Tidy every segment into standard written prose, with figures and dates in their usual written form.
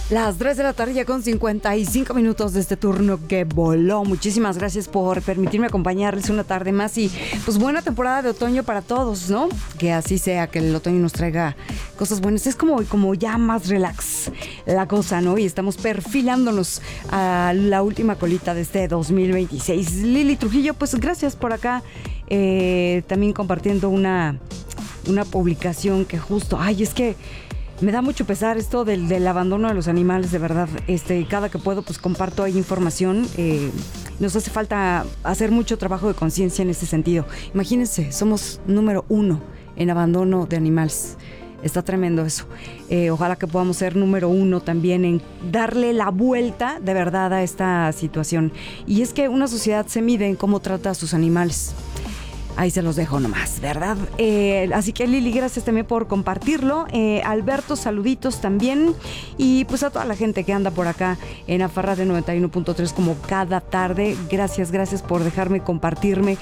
Las 3 de la tarde ya con 55 minutos de este turno que voló. Muchísimas gracias por permitirme acompañarles una tarde más y pues buena temporada de otoño para todos, ¿no? Que así sea, que el otoño nos traiga cosas buenas. Es como ya más relax la cosa, ¿no? Y estamos perfilándonos a la última colita de este 2026. Lili Trujillo, pues gracias por acá también compartiendo una publicación que justo, es que me da mucho pesar esto del abandono de los animales, de verdad. Cada que puedo, pues comparto ahí información. Nos hace falta hacer mucho trabajo de conciencia en este sentido. Imagínense, somos número 1 en abandono de animales. Está tremendo eso. Ojalá que podamos ser número 1 también en darle la vuelta de verdad a esta situación. Y es que una sociedad se mide en cómo trata a sus animales. Ahí se los dejo nomás, ¿verdad? Así que Lili, gracias también por compartirlo. Alberto, saluditos también. Y pues a toda la gente que anda por acá en Afarra de 91.3 como cada tarde. Gracias por dejarme compartirme.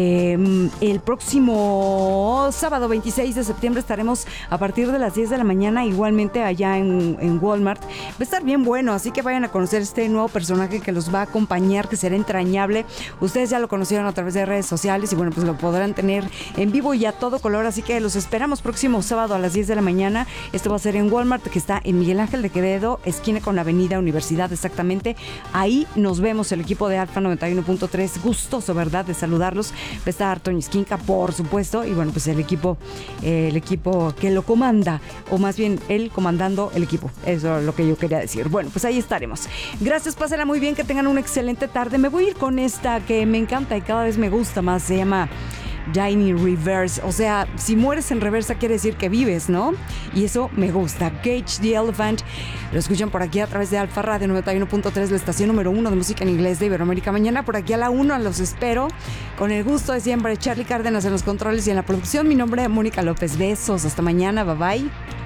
El próximo sábado 26 de septiembre estaremos a partir de las 10 de la mañana igualmente allá en Walmart. Va a estar bien bueno, así que vayan a conocer este nuevo personaje que los va a acompañar, que será entrañable. Ustedes ya lo conocieron a través de redes sociales y bueno, pues lo podrán tener en vivo y a todo color, así que los esperamos próximo sábado a las 10 de la mañana. Esto va a ser en Walmart, que está en Miguel Ángel de Quevedo, esquina con la avenida Universidad, exactamente. Ahí nos vemos, el equipo de Alfa 91.3, gustoso, ¿verdad?, de saludarlos. Va a estar Toño Esquinca, por supuesto, y bueno, pues el equipo que lo comanda, o más bien él comandando el equipo, eso es lo que yo quería decir. Bueno, pues ahí estaremos. Gracias, pásenla muy bien, que tengan una excelente tarde. Me voy a ir con esta que me encanta y cada vez me gusta más, se llama Dying Reverse, o sea, si mueres en reversa quiere decir que vives, ¿no? Y eso me gusta. Cage the Elephant, lo escuchan por aquí a través de Alfa Radio 91.3, la estación número 1 de música en inglés de Iberoamérica. Mañana por aquí a la 1 los espero, con el gusto de siempre. Charlie Cárdenas en los controles y en la producción. Mi nombre es Mónica López. Besos, hasta mañana, bye bye.